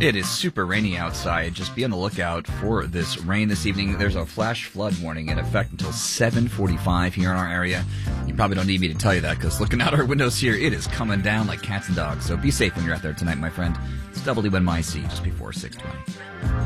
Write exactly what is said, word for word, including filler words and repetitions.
It is super rainy outside. Just be on the lookout for this rain this evening. There's a flash flood warning in effect until seven forty-five here in our area. You probably don't need me to tell you that, because looking out our windows here, it is coming down like cats and dogs. So be safe when you're out there tonight, my friend. It's W N Y C just before six twenty.